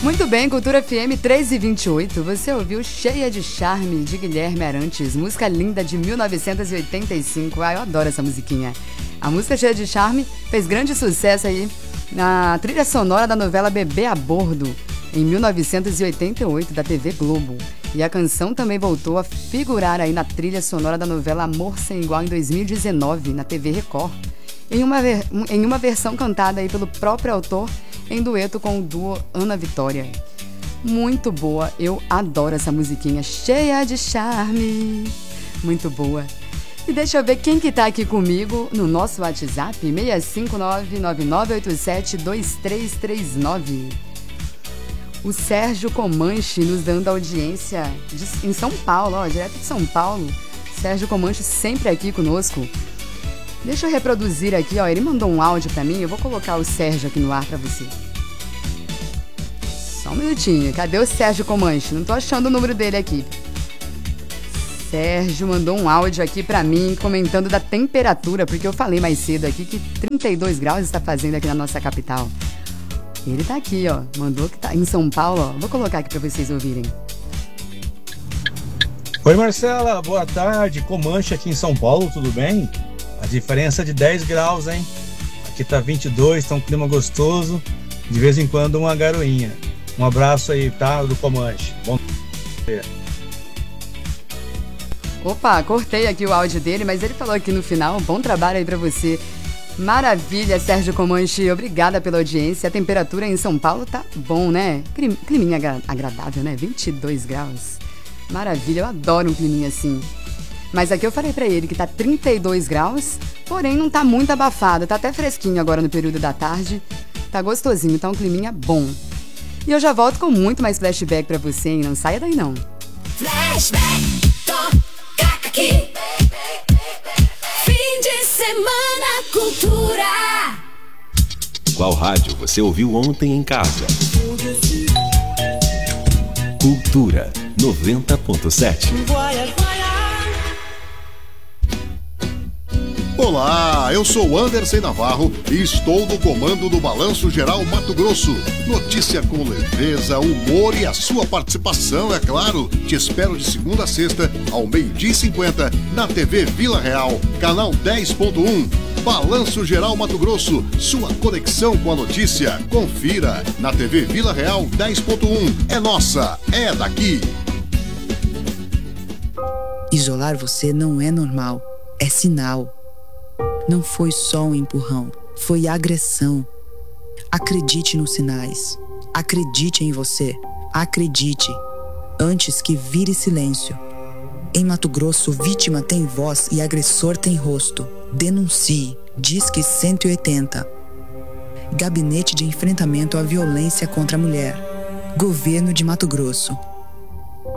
Muito bem, Cultura FM 3h28, você ouviu Cheia de Charme, de Guilherme Arantes, música linda de 1985, eu adoro essa musiquinha. A música Cheia de Charme fez grande sucesso aí na trilha sonora da novela Bebê a Bordo, em 1988, da TV Globo. E a canção também voltou a figurar aí na trilha sonora da novela Amor Sem Igual, em 2019, na TV Record, em uma versão cantada aí pelo próprio autor, em dueto com o duo Ana Vitória. Muito boa, eu adoro essa musiquinha, cheia de charme, muito boa. E deixa eu ver quem que tá aqui comigo no nosso WhatsApp, 659-9987-2339. O Sérgio Comanche nos dando audiência em São Paulo, ó, direto de São Paulo. Sérgio Comanche sempre aqui conosco. Deixa eu reproduzir aqui, ó, ele mandou um áudio pra mim, eu vou colocar o Sérgio aqui no ar pra você. Só um minutinho, cadê o Sérgio Comanche? Não tô achando o número dele aqui. Sérgio mandou um áudio aqui pra mim, comentando da temperatura, porque eu falei mais cedo aqui que 32 graus está fazendo aqui na nossa capital. Ele tá aqui, ó, mandou que tá em São Paulo, ó. Vou colocar aqui pra vocês ouvirem. Oi, Marcela, boa tarde, Comanche aqui em São Paulo, tudo bem? A diferença é de 10 graus, hein? Aqui tá 22, tá um clima gostoso, de vez em quando uma garoinha. Um abraço aí, tá, do Comanche. Bom dia. Opa, cortei aqui o áudio dele, mas ele falou aqui no final, bom trabalho aí pra você. Maravilha, Sérgio Comanche, obrigada pela audiência. A temperatura em São Paulo tá bom, né? Climinha agradável, né? 22 graus. Maravilha, eu adoro um climinha assim. Mas aqui eu falei pra ele que tá 32 graus, porém não tá muito abafado, tá até fresquinho agora no período da tarde. Tá gostosinho, tá um climinha bom. E eu já volto com muito mais flashback pra você, hein? Não saia daí não. Flashback, toca aqui. Fim de semana, cultura. Qual rádio você ouviu ontem em casa? Cultura 90.7. Olá, eu sou Anderson Navarro e estou no comando do Balanço Geral Mato Grosso. Notícia com leveza, humor e a sua participação, é claro. Te espero de segunda a sexta, ao 12h50, na TV Vila Real, canal 10.1. Balanço Geral Mato Grosso, sua conexão com a notícia. Confira, na TV Vila Real 10.1. É nossa, é daqui. Isolar você não é normal, é sinal. Não foi só um empurrão, foi agressão. Acredite nos sinais. Acredite em você. Acredite, antes que vire silêncio. Em Mato Grosso, vítima tem voz e agressor tem rosto. Denuncie. Disque 180. Gabinete de Enfrentamento à Violência contra a Mulher. Governo de Mato Grosso.